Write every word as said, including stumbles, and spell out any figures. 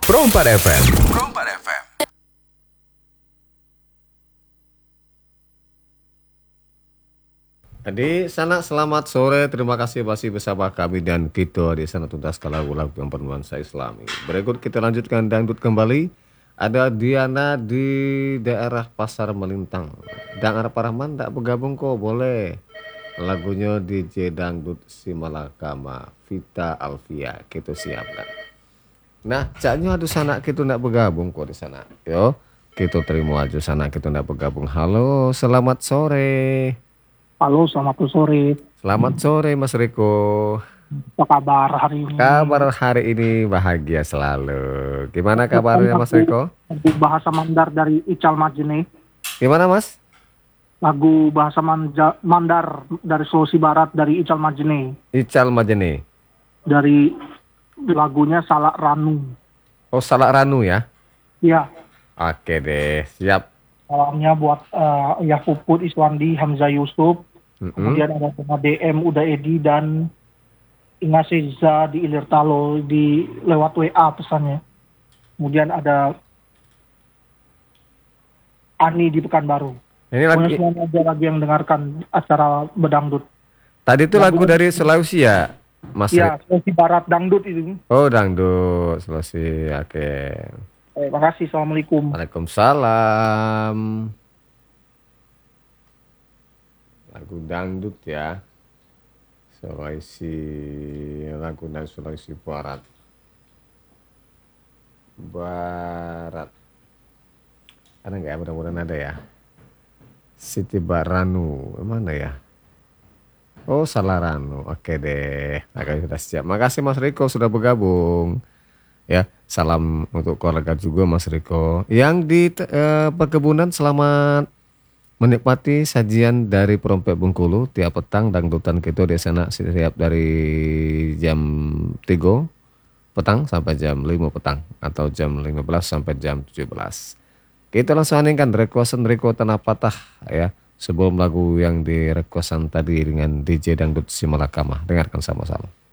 Pro empat F M. Pro empat F M. Di sana selamat sore, terima kasih masih bersama kami dan kita di sana tuntaskan lagu-lagu yang bernuansa Islami. Berikut kita lanjutkan dangdut kembali. Ada Diana di daerah Pasar Melintang. Dan Arab Rahman tak bergabung kok, boleh. Lagunya D J Dangdut Simalakama, Vita Alfia, kita siapkan. Nah, caknya ada sana kita nak bergabung kok di sana. Yo, kita terima aja sana kita nak bergabung. Halo, selamat sore. Halo, selamat sore. Selamat sore Mas Riko. Apa kabar hari ini? Kabar hari ini bahagia selalu. Gimana kabarnya Mas Riko? Lagu bahasa Mandar dari Ical Majene. Gimana Mas? Lagu bahasa Manja, Mandar dari Sulawesi Barat dari Ical Majene. Ical Majene. Dari lagunya Salak Ranu. Oh, Salak Ranu ya? Ya. Oke deh, siap. Salamnya buat uh, ya Puput Iswandi, Hamzah Yusuf. Mm-hmm. Kemudian ada D M Uda Edi dan Inga Seza di Ilirtalo di lewat W A pesannya. Kemudian ada Ani di Pekanbaru. Ini lagi. Semuanya ada lagi yang dengarkan acara bedangdut. Tadi itu lagu dari Sulawesi ya, Mas? Iya, Sulawesi Barat dangdut itu. Oh, dangdut Sulawesi. Oke. Eh, makasih. Assalamualaikum. Waalaikumsalam. Lagu dangdut ya. Sulawesi, lagu dari Sulawesi Barat. Barat. Ada nggak ya? Mudah-mudahan ada ya. Siti Baranu, mana ya? Oh, Salarano. Oke deh. Agak sudah siap. Makasih Mas Riko sudah bergabung. Ya, salam untuk keluarga juga Mas Riko. Yang di eh, perkebunan selamat menikmati sajian dari Perompek Bengkulu tiap petang dangdutan kita di sana siap dari jam tiga petang sampai jam lima petang atau jam lima belas sampai jam tujuh belas. Kita langsung aningkan requestan Riko Tanah Patah ya. Sebelum lagu yang di requestan tadi dengan D J Dangdut Simalakama. Dengarkan sama-sama.